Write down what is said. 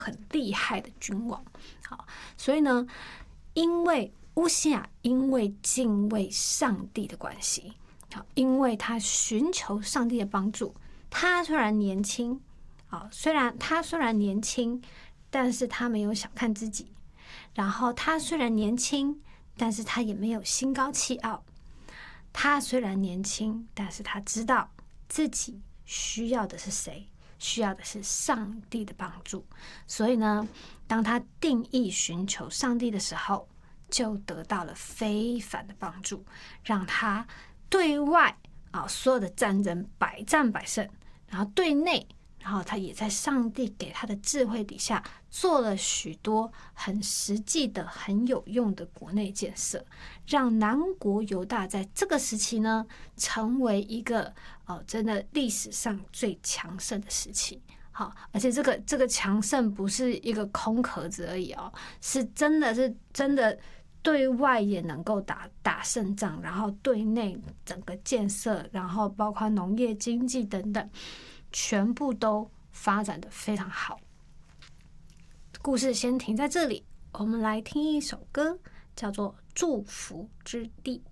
很厉害的君王。好，所以呢，因为乌西雅因为敬畏上帝的关系，好，因为他寻求上帝的帮助，他虽然年轻，虽然年轻，但是他没有小看自己。然后他虽然年轻，但是他也没有心高气傲。他虽然年轻，但是他知道自己需要的是谁，需要的是上帝的帮助。所以呢，当他定义寻求上帝的时候，就得到了非凡的帮助，让他对外所有的战争百战百胜，然后对内，然后他也在上帝给他的智慧底下做了许多很实际的、很有用的国内建设，让南国犹大在这个时期呢，成为一个真的历史上最强盛的时期。好，而且这个强盛不是一个空壳子而已是真的对外也能够打胜仗，然后对内整个建设，然后包括农业经济等等，全部都发展得非常好。故事先停在这里，我们来听一首歌，叫做《祝福之地》。